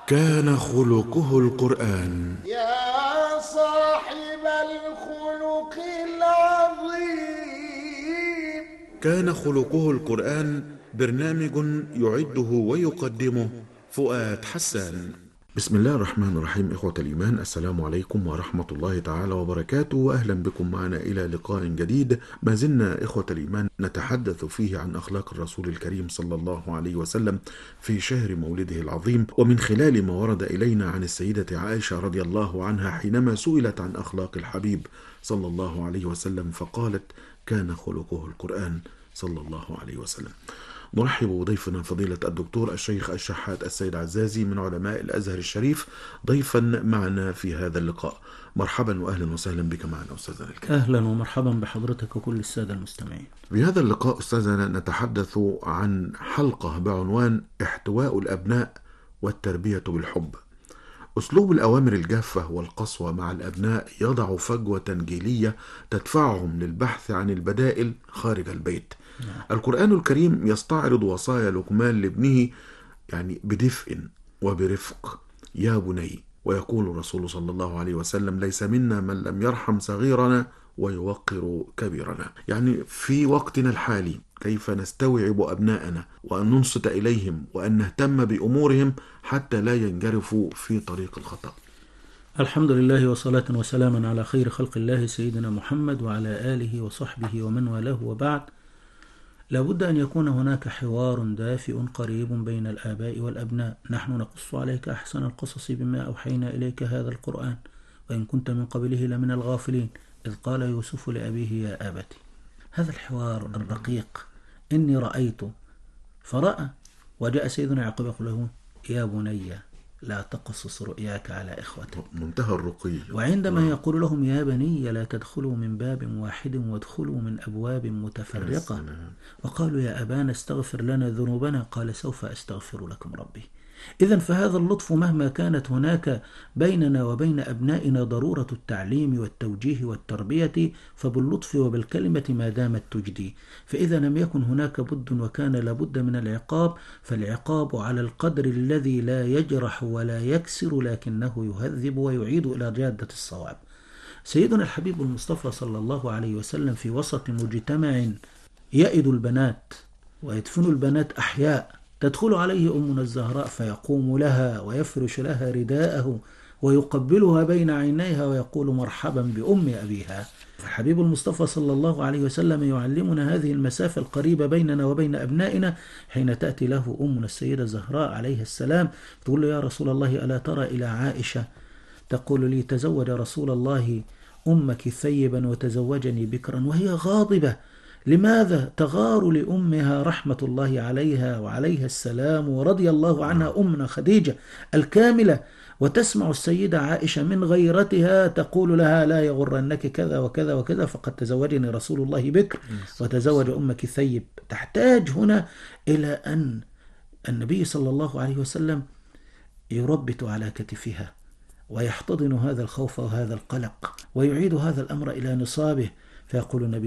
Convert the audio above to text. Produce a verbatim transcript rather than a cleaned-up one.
كان خلقه القرآن. يا صاحب الخلق العظيم. كان خلقه القرآن برنامج يعده ويقدمه فؤاد حسان. بسم الله الرحمن الرحيم. إخوة الإيمان، السلام عليكم ورحمة الله تعالى وبركاته، وأهلا بكم معنا إلى لقاء جديد. ما زلنا إخوة الإيمان نتحدث فيه عن أخلاق الرسول الكريم صلى الله عليه وسلم في شهر مولده العظيم، ومن خلال ما ورد إلينا عن السيدة عائشة رضي الله عنها حينما سئلت عن أخلاق الحبيب صلى الله عليه وسلم فقالت: كان خلقه القرآن صلى الله عليه وسلم. نرحب بضيفنا فضيلة الدكتور الشيخ الشحات السيد عزازي من علماء الأزهر الشريف ضيفا معنا في هذا اللقاء. مرحبا وأهلا وسهلا بك معنا أستاذنا الكريم. أهلا ومرحبا بحضرتك وكل السادة المستمعين. في هذا اللقاء أستاذنا نتحدث عن حلقة بعنوان احتواء الأبناء والتربية بالحب. أسلوب الأوامر الجافة والقسوة مع الأبناء يضع فجوة جيلية تدفعهم للبحث عن البدائل خارج البيت. القرآن الكريم يستعرض وصايا لقمان لابنه يعني بدفء وبرفق: يا بني. ويقول الرسول صلى الله عليه وسلم: ليس منا من لم يرحم صغيرنا ويوقر كبيرنا. يعني في وقتنا الحالي كيف نستوعب أبناءنا وأن ننصت إليهم وأن نهتم بأمورهم حتى لا ينجرفوا في طريق الخطأ. الحمد لله وصلاة وسلاما على خير خلق الله سيدنا محمد وعلى آله وصحبه ومن والاه، وبعد. لابد أن يكون هناك حوار دافئ قريب بين الآباء والأبناء. نحن نقص عليك أحسن القصص بما أوحينا إليك هذا القرآن وإن كنت من قبله لمن الغافلين إذ قال يوسف لأبيه يا أبت. هذا الحوار الرقيق إني رأيت فرأى، وجاء سيدنا يعقوب يقول له: يا بني لا تقصص رؤياك على إخوتك. منتهى الرقي. وعندما يقول لهم: يا بني لا تدخلوا من باب واحد وادخلوا من أبواب متفرقة، وقالوا: يا أبانا استغفر لنا ذنوبنا، قال: سوف أستغفر لكم ربي. إذن فهذا اللطف مهما كانت هناك بيننا وبين أبنائنا ضرورة التعليم والتوجيه والتربية، فباللطف وبالكلمة ما دامت تجدي. فإذا لم يكن هناك بد وكان لابد من العقاب، فالعقاب على القدر الذي لا يجرح ولا يكسر لكنه يهذب ويعيد إلى جادة الصواب. سيدنا الحبيب المصطفى صلى الله عليه وسلم في وسط مجتمع يئد البنات ويدفن البنات أحياء، تدخل عليه أمنا الزهراء فيقوم لها ويفرش لها رداءه ويقبلها بين عينيها ويقول: مرحبا بأم أبيها. فالحبيب المصطفى صلى الله عليه وسلم يعلمنا هذه المسافة القريبة بيننا وبين أبنائنا حين تأتي له أمنا السيدة الزهراء عليه السلام تقول له: يا رسول الله ألا ترى إلى عائشة تقول لي تزوج رسول الله أمك ثيبا وتزوجني بكرا، وهي غاضبة. لماذا؟ تغار لأمها رحمة الله عليها وعليها السلام ورضي الله عنها أمنا خديجة الكاملة، وتسمع السيدة عائشة من غيرتها تقول لها: لا يغرنك كذا وكذا وكذا، فقد تزوجني رسول الله بكر وتزوج أمك ثيب. تحتاج هنا إلى أن النبي صلى الله عليه وسلم يربط على كتفها ويحتضن هذا الخوف وهذا القلق ويعيد هذا الأمر إلى نصابه، فيقول النبي